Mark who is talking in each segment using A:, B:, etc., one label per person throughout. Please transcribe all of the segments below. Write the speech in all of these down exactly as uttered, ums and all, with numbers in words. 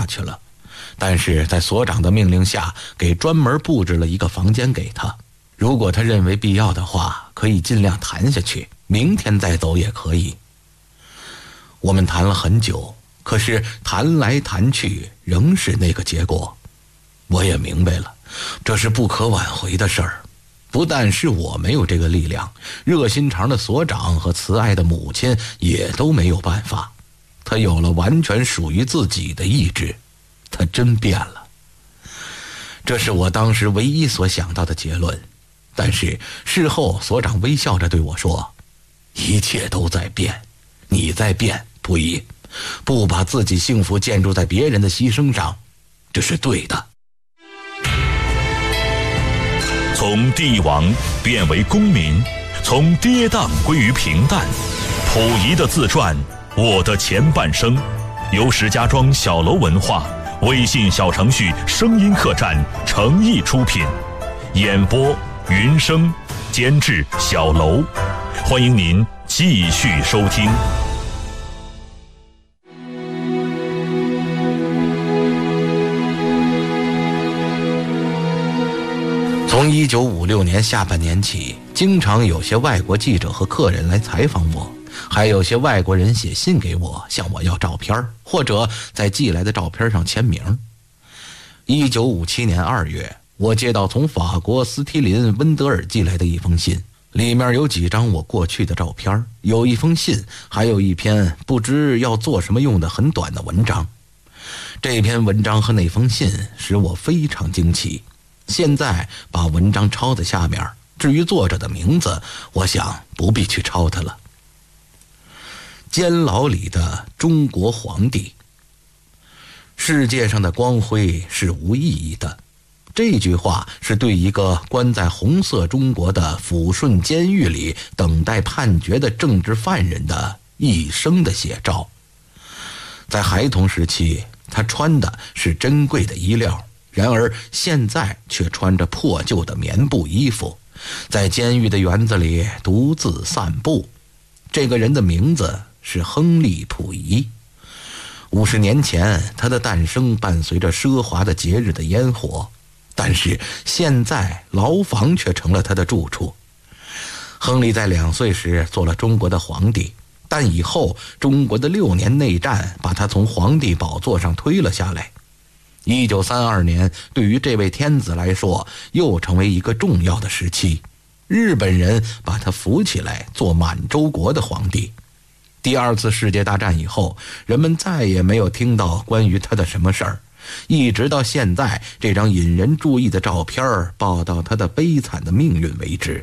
A: 去了，但是在所长的命令下，给专门布置了一个房间给他。如果他认为必要的话，可以尽量谈下去，明天再走也可以。我们谈了很久，可是谈来谈去仍是那个结果。我也明白了，这是不可挽回的事儿。不但是我没有这个力量，热心肠的所长和慈爱的母亲也都没有办法。他有了完全属于自己的意志，他真变了。这是我当时唯一所想到的结论。但是事后所长微笑着对我说，一切都在变，你在变，溥仪，不把自己幸福建筑在别人的牺牲上，这是对的。
B: 从帝王变为公民，从跌宕归于平淡，溥仪的自传《我的前半生》，由石家庄小楼文化微信小程序声音客栈诚意出品，演播云生，监制小楼，欢迎您继续收听。
A: 从一九五六年下半年起，经常有些外国记者和客人来采访我，还有些外国人写信给我，向我要照片，或者在寄来的照片上签名。一九五七年二月，我接到从法国斯提林温德尔寄来的一封信，里面有几张我过去的照片，有一封信，还有一篇不知要做什么用的很短的文章。这篇文章和那封信使我非常惊奇。现在把文章抄在下面，至于作者的名字，我想不必去抄它了。监牢里的中国皇帝。世界上的光辉是无意义的，这句话是对一个关在红色中国的抚顺监狱里等待判决的政治犯人的一生的写照。在孩童时期，他穿的是珍贵的衣料，然而现在却穿着破旧的棉布衣服，在监狱的园子里独自散步。这个人的名字是亨利·溥仪。五十年前，他的诞生伴随着奢华的节日的烟火，但是现在牢房却成了他的住处。亨利在两岁时做了中国的皇帝，但以后中国的六年内战把他从皇帝宝座上推了下来。一九三二年对于这位天子来说又成为一个重要的时期，日本人把他扶起来做满洲国的皇帝。第二次世界大战以后，人们再也没有听到关于他的什么事儿，一直到现在这张引人注意的照片报道他的悲惨的命运为止。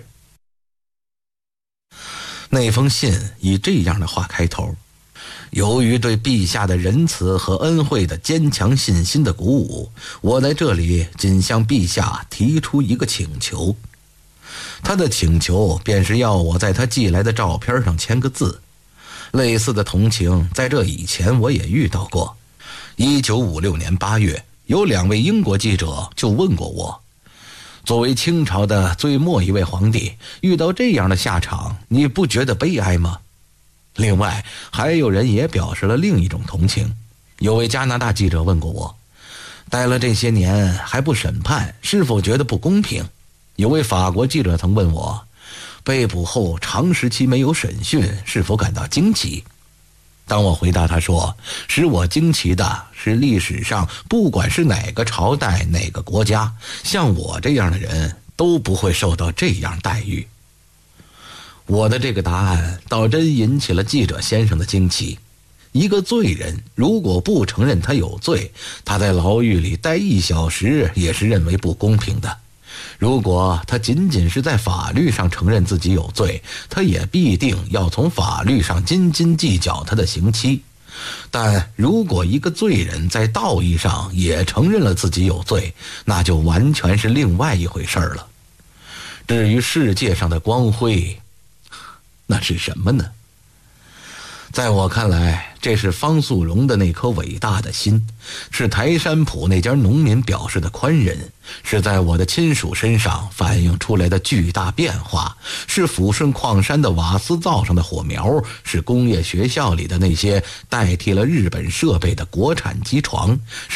A: 那封信以这样的话开头，由于对陛下的仁慈和恩惠的坚强信心的鼓舞，我在这里仅向陛下提出一个请求。他的请求便是要我在他寄来的照片上签个字。类似的同情在这以前我也遇到过。一九五六年八月，有两位英国记者就问过我，作为清朝的最末一位皇帝，遇到这样的下场，你不觉得悲哀吗？另外还有人也表示了另一种同情。有位加拿大记者问过我，待了这些年还不审判，是否觉得不公平？有位法国记者曾问我，被捕后长时期没有审讯，是否感到惊奇？当我回答他说，使我惊奇的是历史上不管是哪个朝代哪个国家，像我这样的人都不会受到这样待遇。我的这个答案倒真引起了记者先生的惊奇。一个罪人如果不承认他有罪，他在牢狱里待一小时也是认为不公平的。如果他仅仅是在法律上承认自己有罪，他也必定要从法律上斤斤计较他的刑期。但如果一个罪人在道义上也承认了自己有罪，那就完全是另外一回事了。至于世界上的光辉，那是什么呢？在我看来，这是方素荣的那颗伟大的心，是台山浦那家农民表示的宽仁，是在我的亲属身上反映出来的巨大变化，是抚顺矿山的瓦斯灶上的火苗，是工业学校里的那些代替了日本设备的国产机床，